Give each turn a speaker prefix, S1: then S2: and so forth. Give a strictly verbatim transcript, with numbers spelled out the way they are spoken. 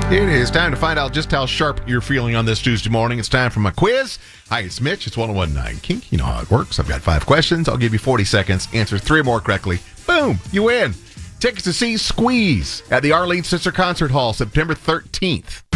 S1: It is time to find out just how sharp you're feeling on this Tuesday morning. It's time for my quiz. Hi, it's Mitch. It's one oh one point nine Kink. You know how it works. I've got five questions. I'll give you forty seconds. Answer three or more correctly. Boom, you win. Tickets to see Squeeze at the Arlene Sister Concert Hall September thirteenth.